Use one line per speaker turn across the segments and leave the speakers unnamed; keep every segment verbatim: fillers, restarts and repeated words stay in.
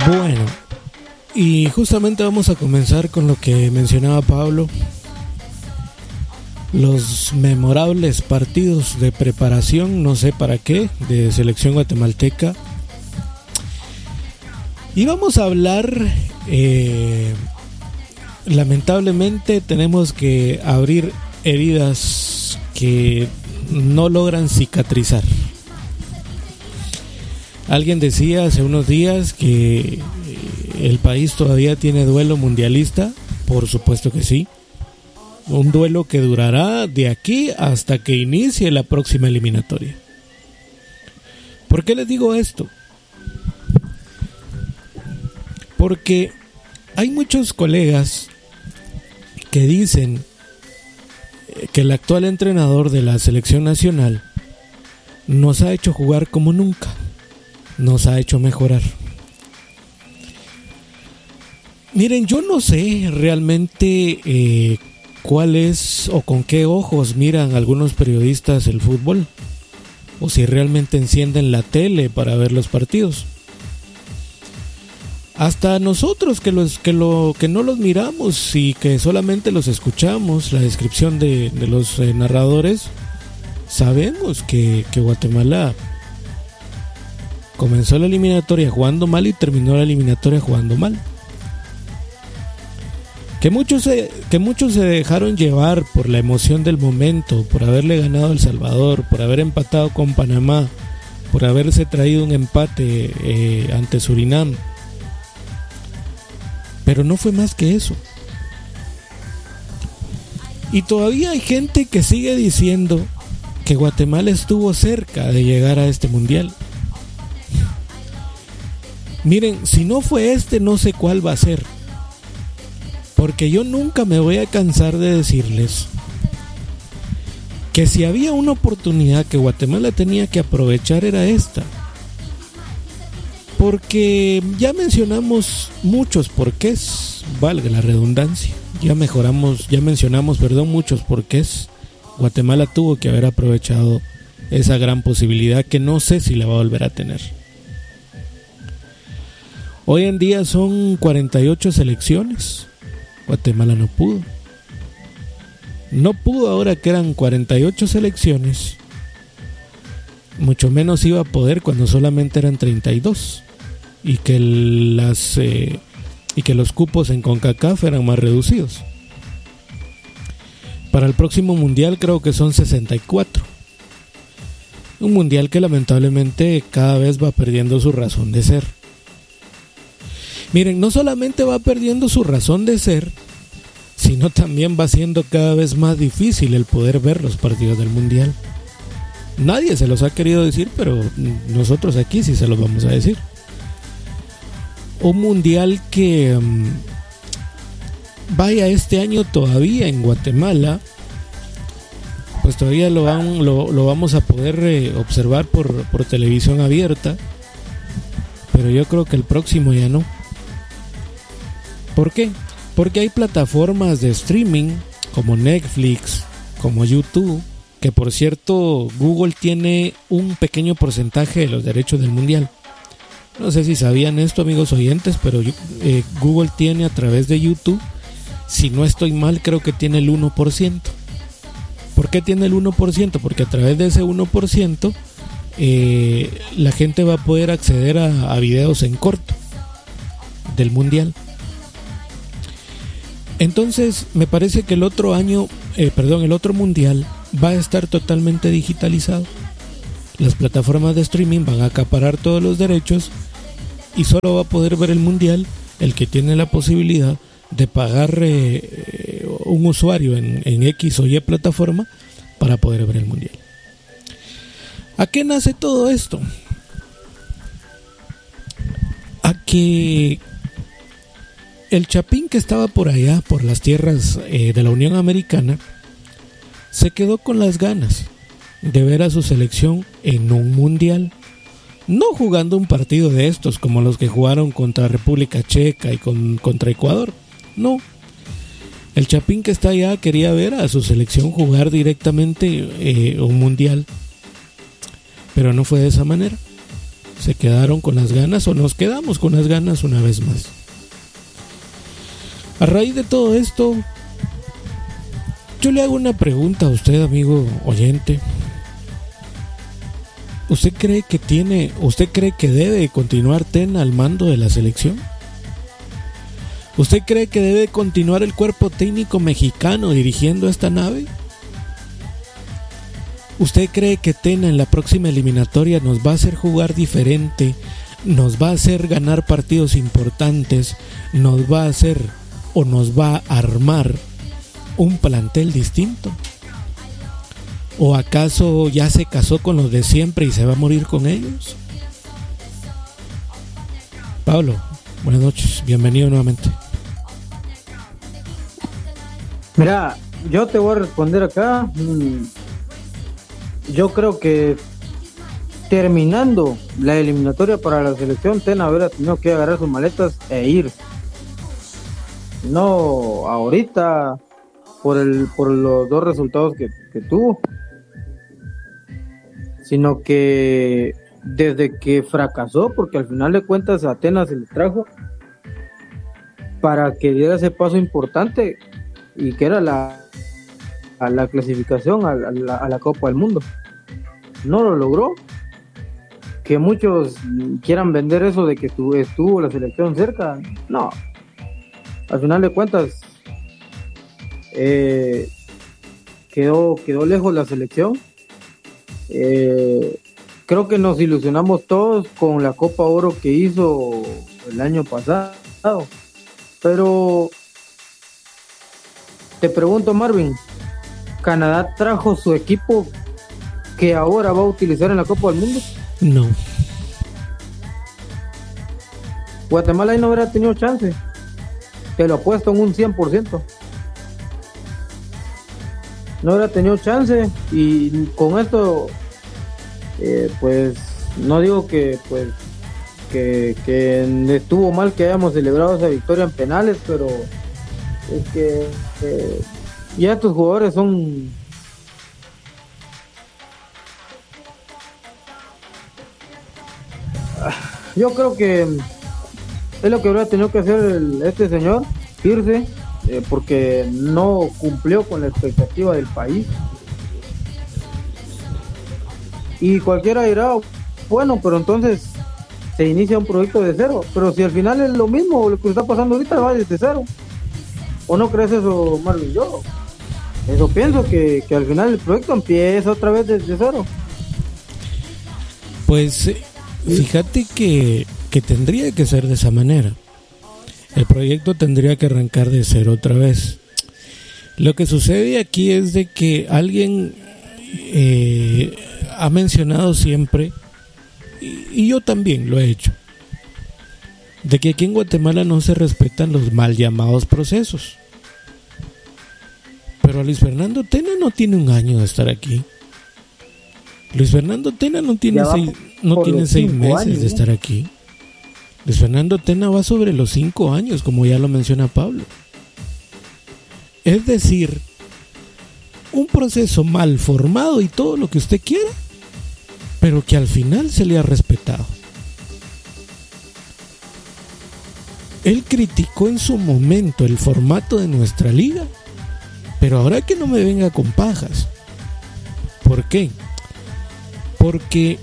Bueno, y justamente vamos a comenzar con lo que mencionaba Pablo, los memorables partidos de preparación, no sé para qué, de selección guatemalteca. Y vamos a hablar, eh, lamentablemente tenemos que abrir heridas que no logran cicatrizar. Alguien decía hace unos días que el país todavía tiene duelo mundialista. Por supuesto que sí. Un duelo que durará de aquí hasta que inicie la próxima eliminatoria. ¿Por qué les digo esto? Porque hay muchos colegas que dicen que el actual entrenador de la selección nacional nos ha hecho jugar como nunca, nos ha hecho mejorar. Miren, yo no sé realmente eh, cuál es o con qué ojos miran algunos periodistas el fútbol, o si realmente encienden la tele para ver los partidos. Hasta nosotros que los que lo que no los miramos y que solamente los escuchamos, la descripción de, de los eh, narradores, sabemos que, que Guatemala comenzó la eliminatoria jugando mal y terminó la eliminatoria jugando mal. Que muchos se, que muchos se dejaron llevar por la emoción del momento, por haberle ganado a El Salvador, por haber empatado con Panamá, por haberse traído un empate eh, ante Surinam. Pero no fue más que eso. Y todavía hay gente que sigue diciendo que Guatemala estuvo cerca de llegar a este mundial. Miren, si no fue este, no sé cuál va a ser. Porque yo nunca me voy a cansar de decirles que si había una oportunidad que Guatemala tenía que aprovechar era esta. Porque ya mencionamos muchos porqués, valga la redundancia. Ya mejoramos, ya mencionamos, perdón, muchos porqués. Guatemala tuvo que haber aprovechado esa gran posibilidad que no sé si la va a volver a tener. Hoy en día son cuarenta y ocho selecciones. Guatemala no pudo. No pudo ahora que eran cuarenta y ocho selecciones. Mucho menos iba a poder cuando solamente eran treinta y dos. Y que las eh, y que los cupos en CONCACAF eran más reducidos. Para el próximo mundial creo que son sesenta y cuatro. Un mundial que lamentablemente cada vez va perdiendo su razón de ser. Miren, no solamente va perdiendo su razón de ser, sino también va siendo cada vez más difícil el poder ver los partidos del mundial. Nadie se los ha querido decir, pero nosotros aquí sí se los vamos a decir. Un mundial que um, vaya este año todavía en Guatemala, pues todavía lo, van, lo, lo vamos a poder eh, observar por, por televisión abierta, pero yo creo que el próximo ya no. ¿Por qué? Porque hay plataformas de streaming como Netflix, como YouTube, que por cierto Google tiene un pequeño porcentaje de los derechos del mundial. No sé si sabían esto, amigos oyentes, pero eh, Google tiene a través de YouTube, si no estoy mal, creo que tiene el uno por ciento. ¿Por qué tiene el uno por ciento? Porque a través de ese uno por ciento eh, la gente va a poder acceder a, a videos en corto del mundial. Entonces me parece que el otro año, eh, perdón, el otro mundial va a estar totalmente digitalizado. Las plataformas de streaming van a acaparar todos los derechos y solo va a poder ver el mundial el que tiene la posibilidad de pagar eh, un usuario en, en X o Y plataforma para poder ver el mundial. ¿A qué nace todo esto? A que el Chapín, que estaba por allá, por las tierras eh, de la Unión Americana, se quedó con las ganas de ver a su selección en un mundial, no jugando un partido de estos como los que jugaron contra República Checa y con, contra Ecuador, no. El Chapín, que está allá, quería ver a su selección jugar directamente eh, un mundial, pero no fue de esa manera. se quedaron con las ganas o nos quedamos con las ganas una vez más. A raíz de todo esto, yo le hago una pregunta a usted, amigo oyente. ¿Usted cree que tiene, usted cree que debe continuar Tena al mando de la selección? ¿Usted cree que debe continuar el cuerpo técnico mexicano dirigiendo esta nave? ¿Usted cree que Tena en la próxima eliminatoria nos va a hacer jugar diferente, nos va a hacer ganar partidos importantes, nos va a hacer o nos va a armar un plantel distinto? ¿O acaso ya se casó con los de siempre y se va a morir con ellos? Pablo, buenas noches, bienvenido nuevamente.
Mira, yo te voy a responder acá. Yo creo que terminando la eliminatoria para la selección, Tena hubiera tenido que agarrar sus maletas e ir. No ahorita por el por los dos resultados que, que tuvo, sino que desde que fracasó, porque al final de cuentas a Tena se le trajo para que diera ese paso importante y que era la, a la clasificación a la, a la Copa del Mundo. No lo logró. Que muchos quieran vender eso de que estuvo, estuvo la selección cerca, no. Al final de cuentas eh, quedó, quedó lejos la selección. Eh, creo que nos ilusionamos todos con la Copa Oro que hizo el año pasado, pero te pregunto, Marvin, ¿Canadá trajo su equipo que ahora va a utilizar en la Copa del Mundo?
No.
Guatemala ahí no hubiera tenido chance. Te lo apuesto en un cien por ciento. No hubiera tenido chance. Y con esto, eh, pues, no digo que, pues, que, que estuvo mal que hayamos celebrado esa victoria en penales, pero es que eh, ya estos jugadores son... Yo creo que es lo que habría tenido que hacer el, este señor, irse, eh, porque no cumplió con la expectativa del país. Y cualquiera dirá, bueno, pero entonces se inicia un proyecto de cero. Pero si al final es lo mismo, lo que está pasando ahorita va desde cero. ¿O no crees eso, Marvin? Yo eso pienso, que, que al final el proyecto empieza otra vez desde cero.
Pues fíjate que, que tendría que ser de esa manera. El proyecto tendría que arrancar de cero otra vez. Lo que sucede aquí es de que alguien eh, ha mencionado siempre, y, y yo también lo he hecho, de que aquí en Guatemala no se respetan los mal llamados procesos. Pero Luis Fernando Tena no tiene un año de estar aquí. Luis Fernando Tena no tiene seis, no tiene seis meses años, de estar aquí. Luis Fernando Tena va sobre los cinco años, como ya lo menciona Pablo. Es decir, un proceso mal formado y todo lo que usted quiera, pero que al final se le ha respetado. Él criticó en su momento el formato de nuestra liga, pero ahora que no me venga con pajas. ¿Por qué? Porque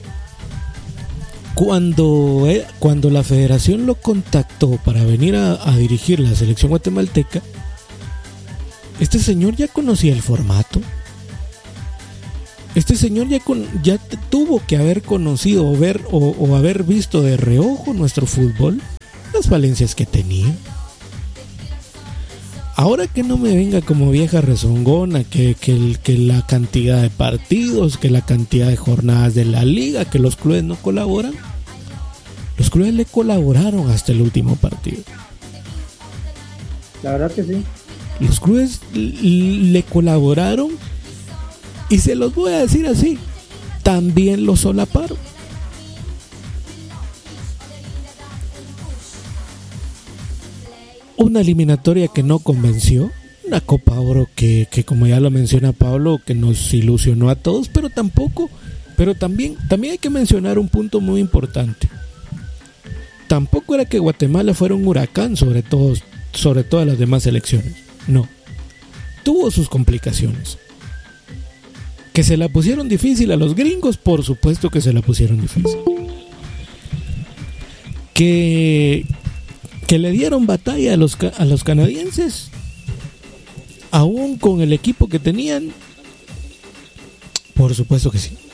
cuando, cuando la federación lo contactó para venir a, a dirigir la selección guatemalteca, este señor ya conocía el formato. Este señor ya, con, ya tuvo que haber conocido o, ver, o, o haber visto de reojo nuestro fútbol, las falencias que tenía. Ahora que no me venga como vieja rezongona, que, que, el, que la cantidad de partidos, que la cantidad de jornadas de la liga, que los clubes no colaboran. Los clubes le colaboraron hasta el último partido.
La verdad que sí.
Los clubes le colaboraron y se los voy a decir así, también los solaparon. Una eliminatoria que no convenció, una Copa Oro que, que como ya lo menciona Pablo, que nos ilusionó a todos, pero tampoco Pero también, también hay que mencionar un punto muy importante. Tampoco era que Guatemala fuera un huracán sobre, todos, sobre todas las demás selecciones. No. Tuvo sus complicaciones. ¿Que se la pusieron difícil a los gringos? Por supuesto que se la pusieron difícil. ¿Que, que le dieron batalla a los, a los canadienses? Aún con el equipo que tenían. Por supuesto que sí.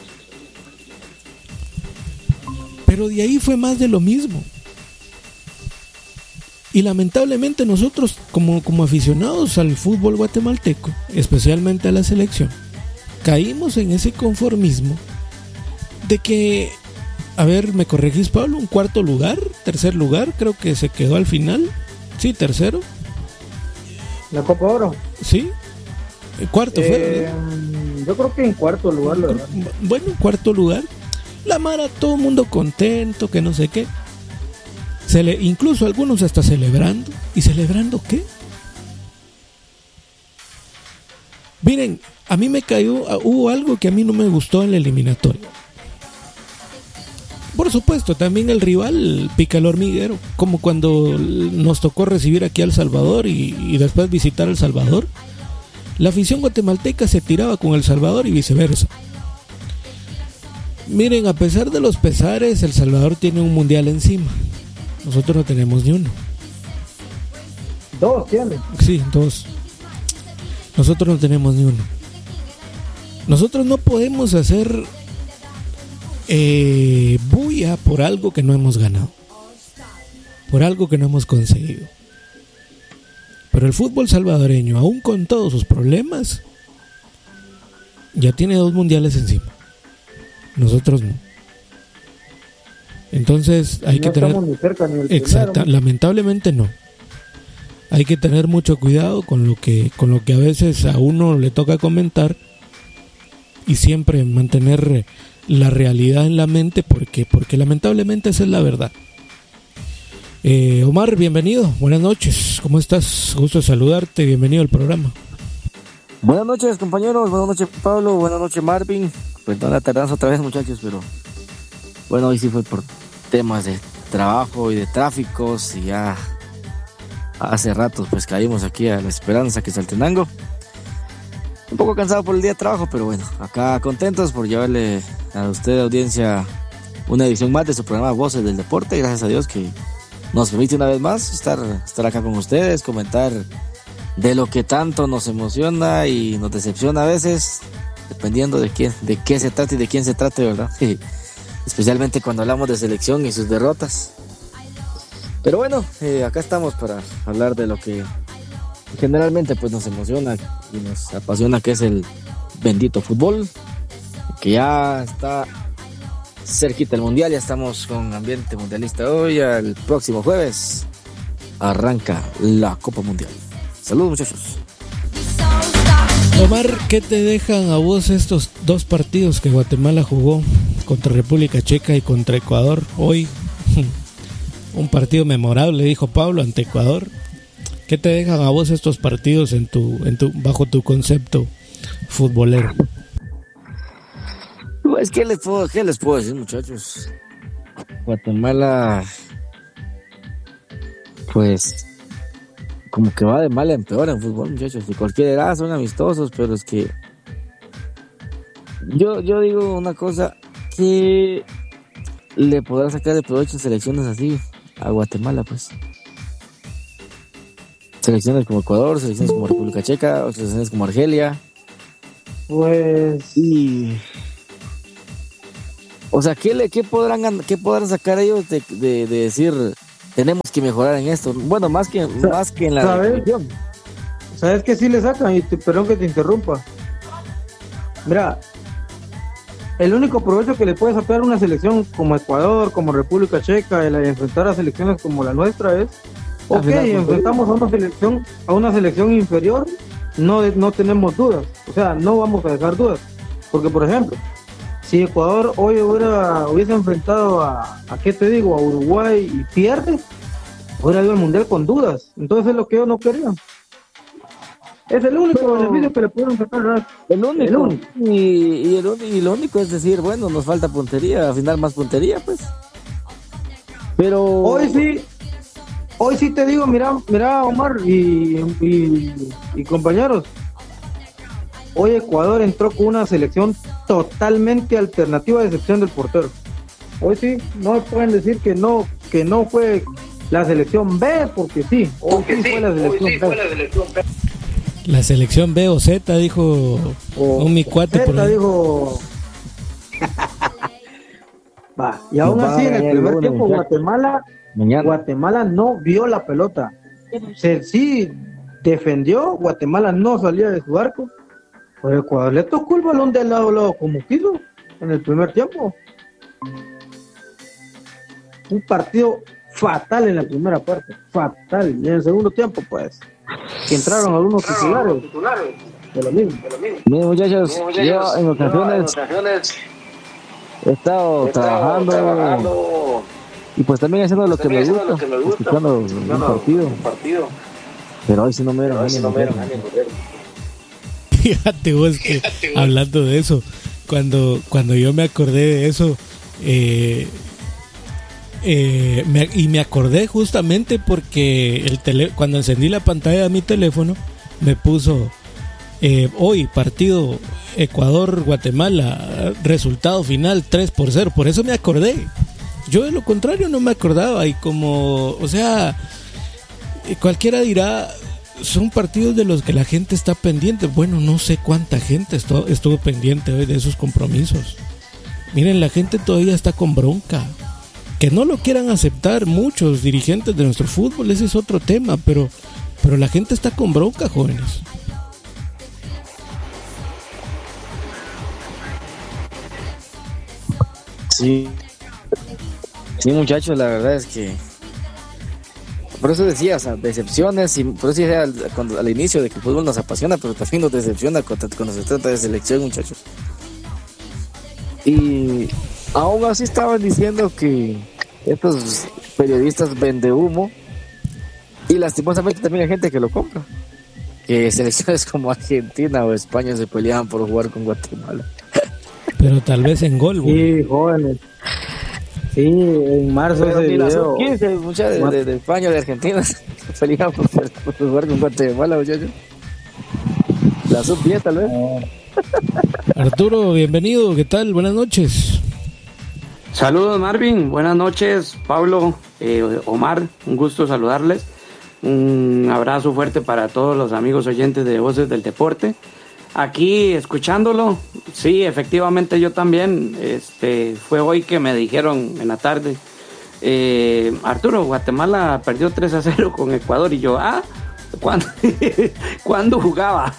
Pero de ahí fue más de lo mismo. Y lamentablemente nosotros como, como aficionados al fútbol guatemalteco, especialmente a la selección, caímos en ese conformismo de que, a ver, ¿me corregís, Pablo? ¿Un cuarto lugar? ¿Tercer lugar? Creo que se quedó al final. Sí, tercero.
¿La Copa Oro?
Sí. ¿El cuarto
eh,
fue? ¿No?
Yo creo que en cuarto lugar, la verdad.
Bueno, cuarto lugar. La Mara, todo el mundo contento, que no sé qué. Se le, incluso algunos hasta celebrando. ¿Y celebrando qué? Miren, a mí me cayó, hubo algo que a mí no me gustó en la eliminatoria. Por supuesto, también el rival pica el hormiguero, como cuando nos tocó recibir aquí a El Salvador y, y después visitar El Salvador. La afición guatemalteca se tiraba con El Salvador y viceversa. Miren, a pesar de los pesares, El Salvador tiene un mundial encima. Nosotros no tenemos ni uno.
Dos tiene.
Sí, dos. Nosotros no tenemos ni uno. Nosotros no podemos hacer eh, bulla por algo que no hemos ganado, por algo que no hemos conseguido. Pero el fútbol salvadoreño, aún con todos sus problemas, ya tiene dos mundiales encima. Nosotros no. Entonces hay
no
que tener
ni cerca, ni el
exacta,
primero.
Lamentablemente no. Hay que tener mucho cuidado con lo que con lo que a veces a uno le toca comentar y siempre mantener la realidad en la mente porque porque lamentablemente esa es la verdad. Eh, Omar, bienvenido, buenas noches, ¿cómo estás? Gusto de saludarte, bienvenido al programa.
Buenas noches, compañeros, buenas noches, Pablo, buenas noches, Marvin. Perdón la tardanza otra vez, muchachos, pero bueno, hoy sí fue por temas de trabajo y de tráficos y ya hace rato pues caímos aquí a La Esperanza, que es Altenango. Un poco cansado por el día de trabajo, pero bueno, acá contentos por llevarle a usted, audiencia, una edición más de su programa Voces del Deporte. Gracias a Dios que nos permite una vez más estar, estar acá con ustedes, comentar de lo que tanto nos emociona y nos decepciona a veces, dependiendo de quién, de qué se trate y de quién se trate, ¿verdad? Especialmente cuando hablamos de selección y sus derrotas. Pero bueno, eh, acá estamos para hablar de lo que generalmente pues nos emociona y nos apasiona, que es el bendito fútbol, que ya está cerquita el mundial. Ya estamos con ambiente mundialista hoy. El próximo jueves arranca la Copa Mundial. Saludos, muchachos.
Omar, ¿qué te dejan a vos estos dos partidos que Guatemala jugó contra República Checa y contra Ecuador hoy? Un partido memorable, dijo Pablo, ante Ecuador. ¿Qué te dejan a vos estos partidos en tu, en tu, bajo tu concepto futbolero?
Pues, ¿qué les puedo, qué les puedo decir, muchachos? Guatemala, pues, como que va de mal en peor en fútbol, muchachos. De cualquier edad son amistosos, pero es que yo, yo digo una cosa, que le podrá sacar de provecho selecciones así a Guatemala, pues. Selecciones como Ecuador, selecciones como República Checa, otras selecciones como Argelia.
Pues...
Y... O sea, ¿qué, le, qué, podrán, ¿qué podrán sacar ellos de, de, de decir tenemos que mejorar en esto? Bueno, más que, más que en la
definición. ¿Sabes qué sí le sacan? Y te, perdón que te interrumpa. Mira, el único provecho que le puede sacar una selección como Ecuador, como República Checa, el enfrentar a selecciones como la nuestra es, ok, enfrentamos a una selección, a una selección inferior, no, no tenemos dudas, o sea, no vamos a dejar dudas, porque por ejemplo, si Ecuador hoy hubiera, hubiese enfrentado a, a, ¿qué te digo?, a Uruguay y pierde, hubiera ido al Mundial con dudas. Entonces es lo que ellos no querían. Es el único
Pero-
beneficio que le pudieron sacar, ¿verdad?
El único.
El único.
Y, y, el, uni- y lo único es decir, bueno, nos falta puntería, al final más puntería, pues. Pero.
Hoy sí, hoy sí te digo, mira, mira Omar y, y, y compañeros, hoy Ecuador entró con una selección totalmente alternativa, a excepción del portero. Hoy sí, no me pueden decir que no, que no fue la selección B, porque sí, hoy sí, fue la selección B.
La selección B o Z, dijo
O-
un mi cuate por
Zeta
ahí.
dijo. Va, y aún
Nos va
así
a
en el
ganar
primer
uno,
tiempo
muchachos.
Guatemala
Mañana.
Guatemala no vio la pelota. Se sí defendió, Guatemala no salía de su arco. Pero Ecuador le tocó el balón de lado a lado como quiso en el primer tiempo. Un partido fatal en la primera parte, fatal. Y en el segundo tiempo, pues, que entraron algunos titulares de lo mismo.
Miren, muchachos, yo en ocasiones he estado trabajando, y pues también haciendo lo que me gusta, escuchando un partido. Pero hoy sí no me dieron ánimo.
Fíjate vos que hablando de eso, cuando, cuando yo me acordé de eso, eh, eh, me- y me acordé justamente porque el tele, cuando encendí la pantalla de mi teléfono, me puso eh, hoy partido Ecuador-Guatemala, resultado final tres por cero, por eso me acordé. Yo de lo contrario no me acordaba y como, o sea, eh, cualquiera dirá, son partidos de los que la gente está pendiente. Bueno, no sé cuánta gente estuvo, estuvo pendiente hoy de esos compromisos. Miren, la gente todavía está con bronca. Que no lo quieran aceptar muchos dirigentes de nuestro fútbol, ese es otro tema, pero, pero la gente está con bronca, jóvenes.
Sí. Sí, muchachos, la verdad es que por eso decía, o sea, decepciones, y por eso decía al, cuando, al inicio de que el fútbol nos apasiona, pero también nos decepciona cuando, cuando se trata de selección, muchachos. Y aún así estaban diciendo que estos periodistas vende humo, y lastimosamente también hay gente que lo compra, que selecciones como Argentina o España se peleaban por jugar con Guatemala.
Pero tal vez en gol, güey.
Sí, jóvenes. Sí, en marzo
Pero
ese
ni la
video.
sub quince, muchas de, de, de España o de Argentina se peleaban por, por jugar con Guatemala, muchachos. La sub diez tal vez.
Arturo, bienvenido, ¿qué tal? Buenas noches.
Saludos Marvin, buenas noches Pablo, eh, Omar, un gusto saludarles, un abrazo fuerte para todos los amigos oyentes de Voces del Deporte, aquí escuchándolo. Sí, efectivamente yo también, este, fue hoy que me dijeron en la tarde, eh, Arturo, Guatemala perdió tres a cero con Ecuador, y yo, ah, ¿cuándo, ¿cuándo jugaba?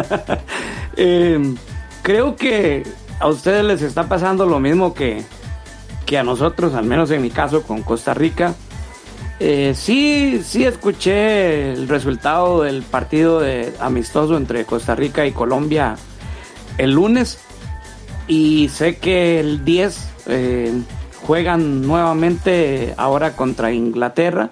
eh, creo que a ustedes les está pasando lo mismo que que a nosotros, al menos en mi caso con Costa Rica. Eh, sí, sí escuché el resultado del partido de amistoso entre Costa Rica y Colombia el lunes, y sé que el diez eh, juegan nuevamente ahora contra Inglaterra,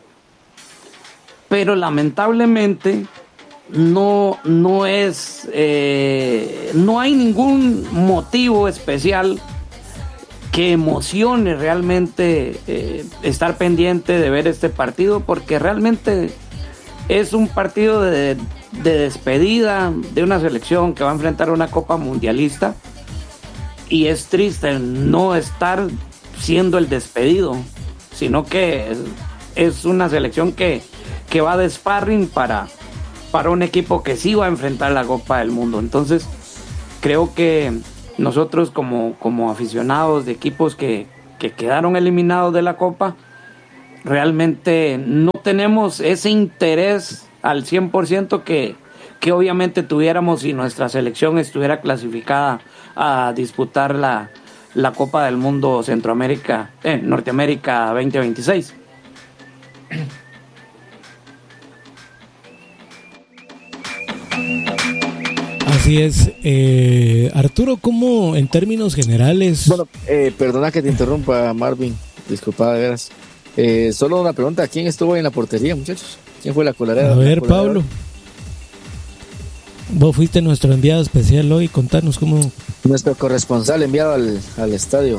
pero lamentablemente no, no es, eh, no hay ningún motivo especial que emocione realmente eh, estar pendiente de ver este partido, porque realmente es un partido de, de despedida de una selección que va a enfrentar una Copa Mundialista, y es triste no estar siendo el despedido, sino que es, es una selección que, que va de sparring para, para un equipo que sí va a enfrentar la Copa del Mundo. Entonces creo que nosotros como, como aficionados de equipos que, que quedaron eliminados de la Copa, realmente no tenemos ese interés al cien por ciento que, que obviamente tuviéramos si nuestra selección estuviera clasificada a disputar la, la Copa del Mundo Centroamérica, eh, Norteamérica veinte veintiséis.
Así es. Eh, Arturo, ¿cómo en términos generales?
Bueno, eh, perdona que te interrumpa, Marvin. Disculpa, de veras. Eh, solo una pregunta. ¿Quién estuvo en la portería, muchachos? ¿Quién fue la coladera?
A ver,
la coladera?
Pablo. Vos fuiste nuestro enviado especial hoy, contanos cómo...
Nuestro corresponsal enviado al, al estadio.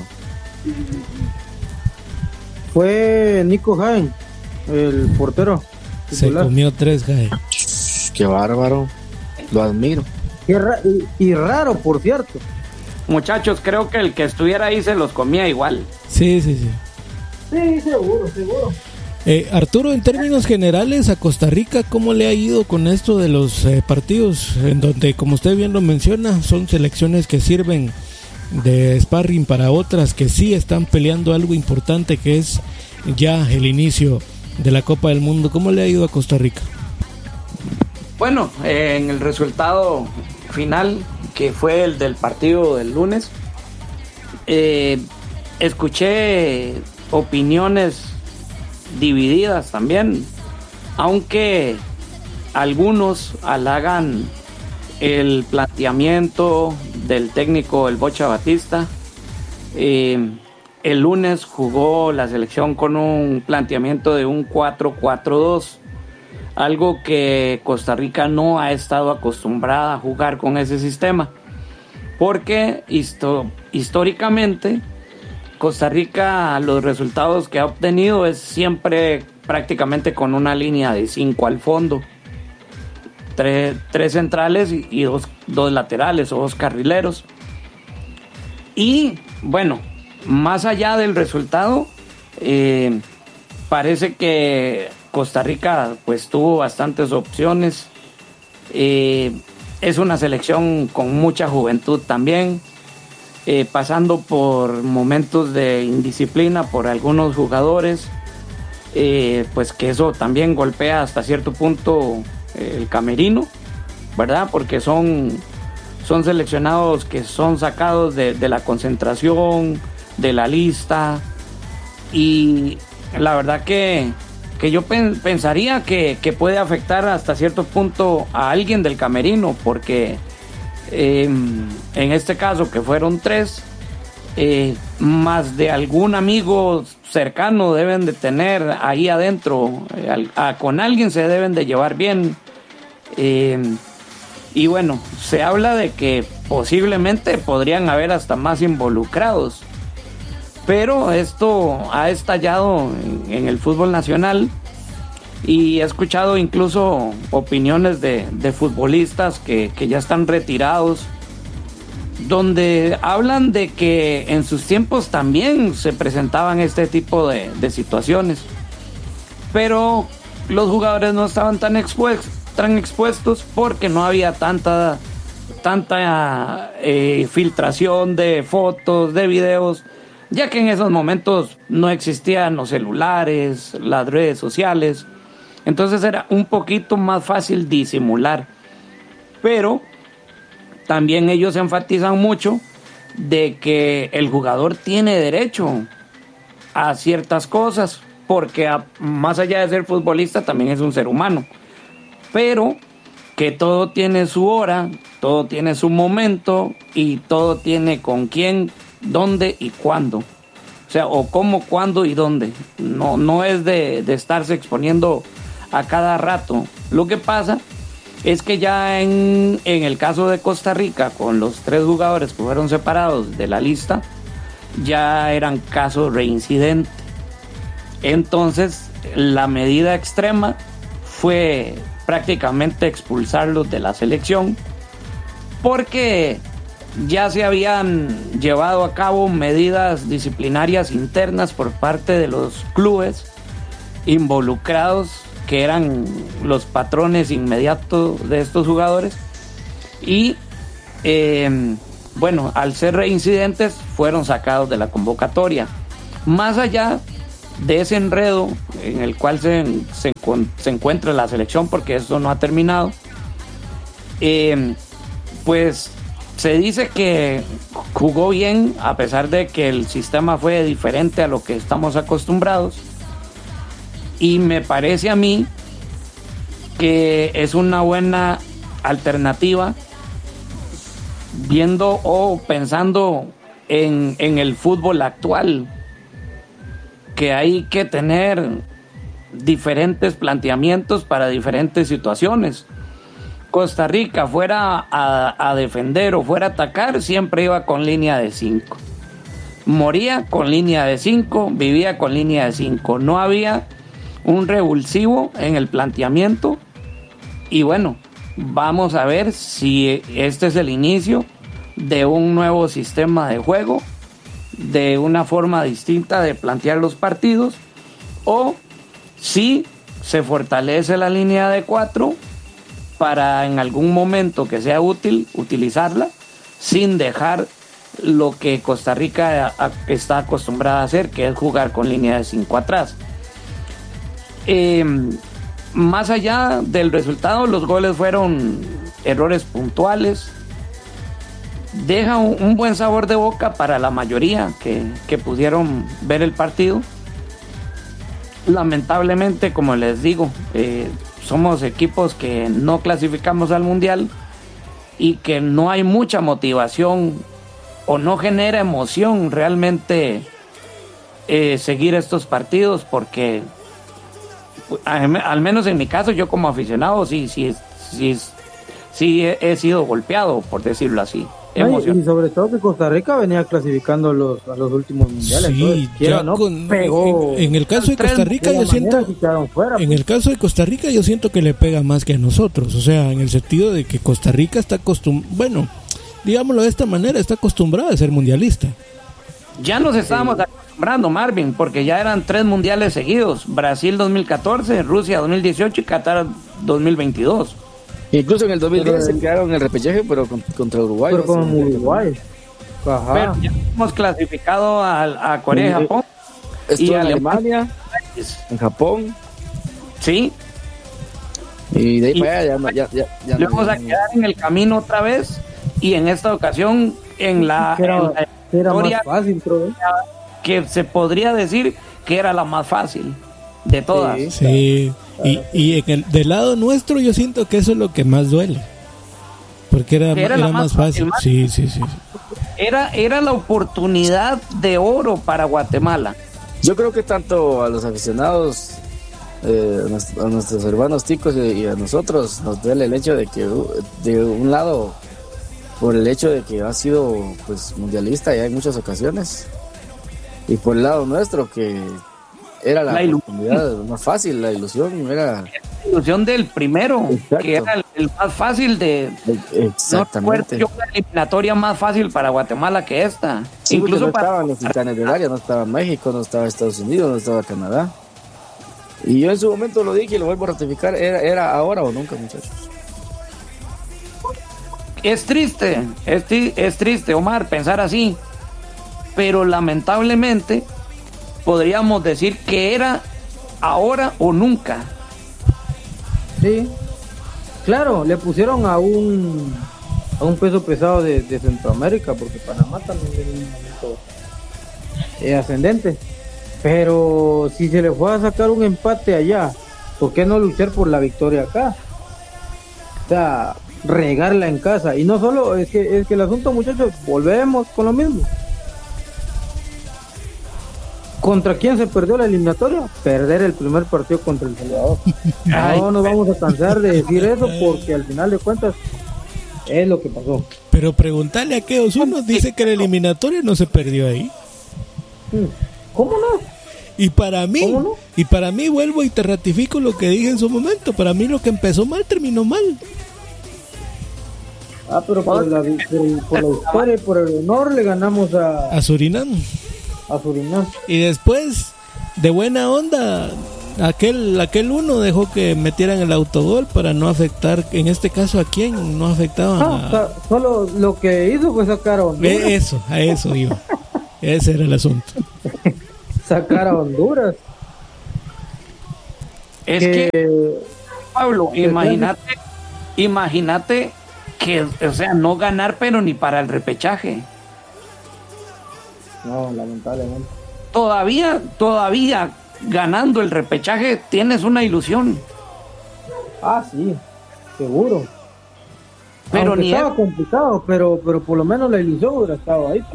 Fue Nico Jaén, el portero
titular. Se comió tres, Jaén.
Qué bárbaro, lo admiro.
Qué ra- y, y raro, por cierto.
Muchachos, creo que el que estuviera ahí se los comía igual.
Sí, sí, sí.
Sí, seguro, seguro.
Eh, Arturo, en términos generales, a Costa Rica, ¿cómo le ha ido con esto de los eh, partidos? En donde, como usted bien lo menciona, son selecciones que sirven de sparring para otras que sí están peleando algo importante, que es ya el inicio de la Copa del Mundo. ¿Cómo le ha ido a Costa Rica?
Bueno, eh, en el resultado final, que fue el del partido del lunes, eh, escuché opiniones divididas también, aunque algunos halagan el planteamiento del técnico El Bocha Batista. Eh, el lunes jugó la selección con un planteamiento de un cuatro cuatro dos, algo que Costa Rica no ha estado acostumbrada a jugar con ese sistema, porque histo- históricamente Costa Rica, los resultados que ha obtenido es siempre prácticamente con una línea de cinco al fondo, tres, tres centrales y, y dos, dos laterales o dos carrileros. Y bueno, más allá del resultado, eh, parece que Costa Rica pues tuvo bastantes opciones. Eh, es una selección con mucha juventud también. Eh, pasando por momentos de indisciplina por algunos jugadores, eh, pues que eso también golpea hasta cierto punto eh, el camerino, ¿verdad? Porque son, son seleccionados que son sacados de, de la concentración, de la lista, y la verdad que, que yo pen, pensaría que, que puede afectar hasta cierto punto a alguien del camerino, porque Eh, en este caso que fueron tres, eh, más de algún amigo cercano deben de tener ahí adentro, eh, al, a, con alguien se deben de llevar bien, eh, y bueno, se habla de que posiblemente podrían haber hasta más involucrados, pero esto ha estallado en, en el fútbol nacional. Y he escuchado incluso opiniones de, de futbolistas que, que ya están retirados, donde hablan de que en sus tiempos también se presentaban este tipo de, de situaciones, pero los jugadores no estaban tan, expuestos, tan expuestos porque no había tanta, tanta eh, filtración de fotos, de videos, ya que en esos momentos no existían los celulares, las redes sociales. Entonces era un poquito más fácil disimular, pero también ellos enfatizan mucho de que el jugador tiene derecho a ciertas cosas, porque a, más allá de ser futbolista también es un ser humano, pero que todo tiene su hora, todo tiene su momento y todo tiene con quién, dónde y cuándo. O sea, o cómo, cuándo y dónde. No, no es de, de estarse exponiendo a cada rato. Lo que pasa es que ya en, en el caso de Costa Rica, con los tres jugadores que fueron separados de la lista, ya eran casos reincidentes. Entonces, la medida extrema fue prácticamente expulsarlos de la selección, porque ya se habían llevado a cabo medidas disciplinarias internas por parte de los clubes involucrados, que eran los patrones inmediatos de estos jugadores, y eh, bueno, al ser reincidentes fueron sacados de la convocatoria. Más allá de ese enredo en el cual se, se, se encuentra la selección, porque esto no ha terminado, eh, pues se dice que jugó bien, a pesar de que el sistema fue diferente a lo que estamos acostumbrados. Y me parece a mí que es una buena alternativa, viendo o pensando en, en el fútbol actual, que hay que tener diferentes planteamientos para diferentes situaciones. Costa Rica fuera a, a defender o fuera a atacar, siempre iba con línea de cinco. Moría con línea de cinco, vivía con línea de cinco. No había un revulsivo en el planteamiento. Y bueno, vamos a ver si este es el inicio de un nuevo sistema de juego, de una forma distinta de plantear los partidos, o si se fortalece la línea de cuatro para en algún momento que sea útil utilizarla sin dejar lo que Costa Rica está acostumbrada a hacer, que es jugar con línea de cinco atrás. Eh, más allá del resultado, los goles fueron errores puntuales. Deja un, un buen sabor de boca para la mayoría que, que pudieron ver el partido. Lamentablemente, como les digo, eh, somos equipos que no clasificamos al Mundial y que no hay mucha motivación o no genera emoción realmente eh, seguir estos partidos, porque al menos en mi caso, yo como aficionado sí, sí, sí, sí he, he sido golpeado, por decirlo así.
No, y sobre todo que Costa Rica venía clasificando los, a los últimos mundiales.
Sí,
entonces, quiera, ¿no?
con,
pegó
en, en el caso de Costa Rica yo siento
fuera,
en el caso de Costa Rica yo siento que le pega más que a nosotros, o sea, en el sentido de que Costa Rica está acostumbrado, bueno, digámoslo de esta manera, está acostumbrada a ser mundialista.
Ya nos estábamos sí. acostumbrando, Marvin, porque ya eran tres mundiales seguidos: Brasil dos mil catorce, Rusia dos mil dieciocho y Qatar dos mil veintidós.
Incluso en el dos mil diez se quedaron en el repechaje, pero con, contra Uruguay.
Pero con Uruguay.
Ajá. Pero ya hemos clasificado a, a Corea y Japón.
Estuvo y en Alemania, en Japón.
Sí.
Y de ahí y para allá ya, ya, ya, ya
le vamos no, a quedar en el camino otra vez. Y en esta ocasión, en la,
era,
en la
era historia más fácil, pero...
que se podría decir que era la más fácil de todas.
Sí. sí. Y, y en el, del lado nuestro yo siento que eso es lo que más duele, porque era, era, era más fácil, más, sí, sí, sí.
Era, era la oportunidad de oro para Guatemala.
Yo creo que tanto a los aficionados, eh, a nuestros hermanos ticos y a nosotros nos duele el hecho de que de un lado, por el hecho de que ha sido pues mundialista ya en muchas ocasiones, y por el lado nuestro que era la, la oportunidad más fácil, la ilusión era
la ilusión del primero. Exacto. Que era el, el más fácil de
exactamente.
No una eliminatoria más fácil para Guatemala que esta.
Sí, incluso no para... estaban los titanes del área, no estaba México, no estaba Estados Unidos, no estaba Canadá. Y yo en su momento lo dije y lo vuelvo a ratificar, era, era ahora o nunca, muchachos.
Es triste, es, es triste, Omar, pensar así, pero lamentablemente podríamos decir que era ahora o nunca.
Sí, claro, le pusieron a un a un peso pesado de, de Centroamérica, porque Panamá también en un momento eh, ascendente, pero si se le fue a sacar un empate allá, ¿por qué no luchar por la victoria acá? O sea, regarla en casa. Y no solo, es que, es que el asunto, muchachos, volvemos con lo mismo. ¿Contra quién se perdió la eliminatoria? Perder el primer partido contra El Salvador. No nos vamos a cansar de decir eso, porque al final de cuentas es lo que pasó.
Pero preguntarle a aquellos unos, dice que la eliminatoria no se perdió ahí.
¿Cómo no?
Y para mí,
¿Cómo no?
y para mí vuelvo y te ratifico lo que dije en su momento. Para mí lo que empezó mal terminó mal.
Ah, pero por la, por, por la historia y por el honor le ganamos a...
A Surinam.
A Surinam.
Y después, de buena onda, aquel aquel uno dejó que metieran el autogol para no afectar, en este caso, ¿a quién? No afectaba.
Ah, a... solo lo que hizo fue sacar a Honduras.
Eso, a eso iba. Ese era el asunto.
Sacar a Honduras.
Es que, que Pablo, imagínate, imagínate que, o sea, no ganar, pero ni para el repechaje.
No, lamentablemente.
Todavía, todavía ganando el repechaje tienes una ilusión.
Ah, sí, seguro.
Pero
Aunque
ni
estaba
es...
complicado, pero, pero por lo menos la ilusión hubiera estado ahí.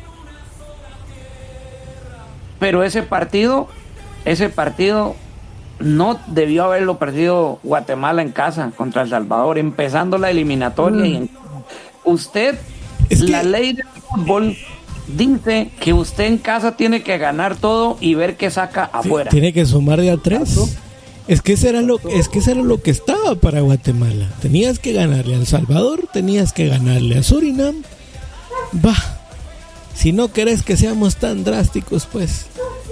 Pero ese partido, ese partido no debió haberlo perdido Guatemala en casa contra El Salvador, empezando la eliminatoria. Mm. Y en, usted, es la que... ley del fútbol dice que usted en casa tiene que ganar todo y ver qué saca afuera.
Tiene que sumar de a tres. Es que, ese era lo, es que eso era lo que estaba para Guatemala. Tenías que ganarle a El Salvador, tenías que ganarle a Surinam. Va, si no querés que seamos tan drásticos, pues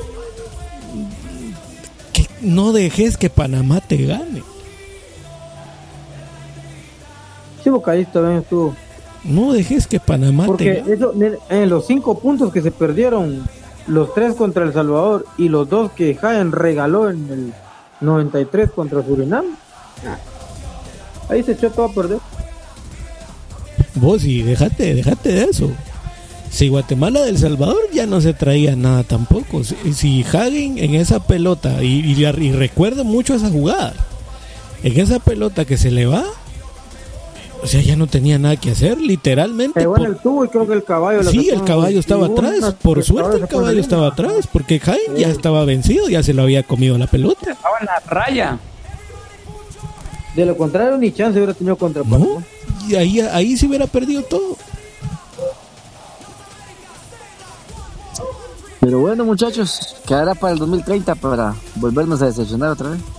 que no dejes que Panamá te gane.
Sí, porque ahí también estuvo.
No dejes que Panamá
porque
te gane.
Eso, en los cinco puntos que se perdieron, los tres contra El Salvador y los dos que Jaén regaló en el noventa y tres contra Surinam, ahí se echó todo a perder.
Vos y déjate, déjate de eso. Si Guatemala del Salvador ya no se traía nada tampoco. Si, si Hagen en esa pelota, y, y, y recuerdo mucho esa jugada, en esa pelota que se le va, o sea, ya no tenía nada que hacer, literalmente.
Por... el tubo y creo que el caballo.
Sí, el caballo estaba atrás. Por suerte el caballo estaba atrás, porque Jaén sí. ya estaba vencido, ya se lo había comido la pelota.
Estaba en la raya.
De lo contrario, ni chance hubiera tenido contra Panamá.
No, y ahí, ahí se hubiera perdido todo.
Pero bueno, muchachos, quedará para el dos mil treinta para volvernos a decepcionar otra vez.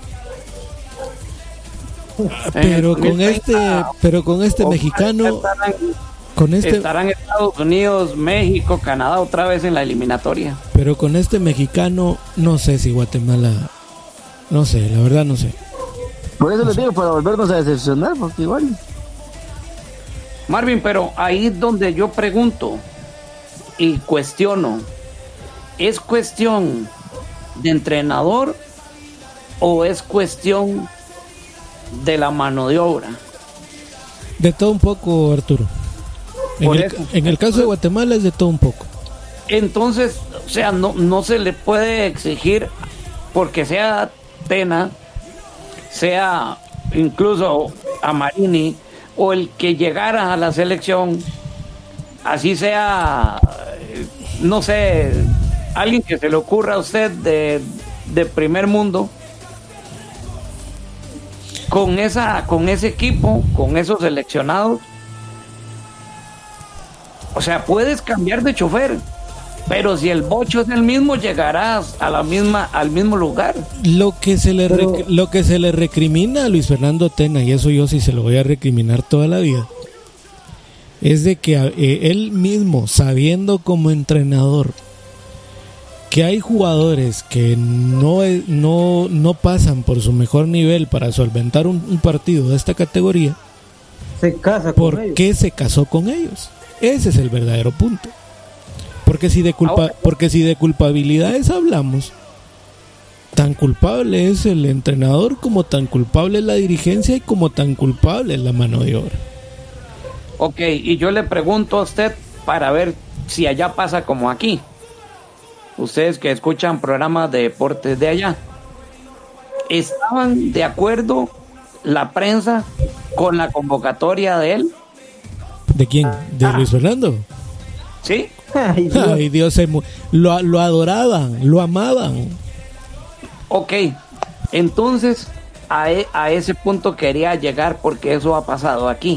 Pero con este, pero con este mexicano,
estarán,
con este
estarán Estados Unidos, México, Canadá otra vez en la eliminatoria.
Pero con este mexicano, no sé si Guatemala, no sé, la verdad no sé.
Por eso no les sé. digo, para volvernos a decepcionar, porque igual.
Marvin, pero ahí es donde yo pregunto y cuestiono, ¿es cuestión de entrenador o es cuestión de la mano de obra?
De todo un poco, Arturo. En el, en el caso de Guatemala es de todo un poco.
Entonces, o sea, no, no se le puede exigir, porque sea Tena, sea incluso a Marini, o el que llegara a la selección, así sea, no sé, alguien que se le ocurra a usted de, de primer mundo, con esa, con ese equipo, con esos seleccionados, o sea, puedes cambiar de chofer, pero si el bocho es el mismo, llegarás a la misma, al mismo lugar.
Lo que se le
pero...
rec- lo que se le recrimina a Luis Fernando Tena, y eso yo sí se lo voy a recriminar toda la vida, es de que eh, él mismo, sabiendo como entrenador que hay jugadores que no, no, no pasan por su mejor nivel para solventar un, un partido de esta categoría,
se casa con
¿por
ellos?
qué se casó con ellos? Ese es el verdadero punto. Porque si de culpa, porque si de culpabilidades hablamos, tan culpable es el entrenador como tan culpable es la dirigencia y como tan culpable es la mano de obra.
Ok, y yo le pregunto a usted para ver si allá pasa como aquí. Ustedes que escuchan programas de deportes de allá, ¿estaban de acuerdo la prensa con la convocatoria de él?
¿De quién? ¿De ah. Luis Fernando?
Sí.
Ay, Dios, Ay, Dios se mu- lo, lo adoraban, lo amaban.
Ok, entonces a, e- a ese punto quería llegar, porque eso ha pasado aquí.